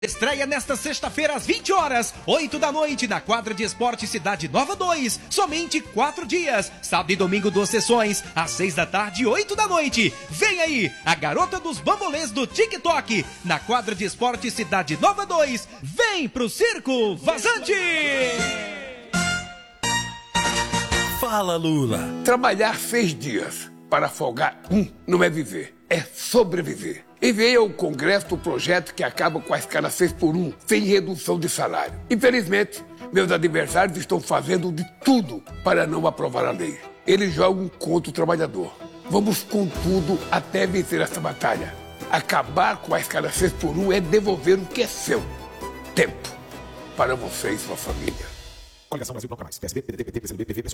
Estreia nesta sexta-feira às 20 horas, 8 da noite, na quadra de esporte Cidade Nova 2. Somente 4 dias. Sábado e domingo, 2 sessões, às 6 da tarde e 8 da noite. Vem aí, a garota dos bambolês do TikTok, na quadra de esporte Cidade Nova 2. Vem pro Circo Vazante! Fala, Lula. Trabalhar 6 dias para folgar não é viver, é sobreviver. Enviei ao Congresso o projeto que acaba com a escala 6x1, sem redução de salário. Infelizmente, meus adversários estão fazendo de tudo para não aprovar a lei. Eles jogam contra o trabalhador. Vamos com tudo até vencer essa batalha. Acabar com a escala 6x1 é devolver o que é seu. Tempo para você e sua família. Coligação Brasil Bloco Mais. PSB, PDT, PT, PCdoB, PV,